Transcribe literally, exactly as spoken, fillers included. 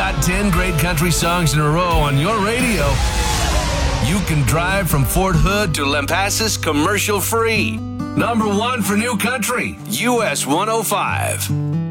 got ten great country songs in a row on your radio, you can drive from Fort Hood to Lampasas commercial free. Number one for new country, U S one oh five.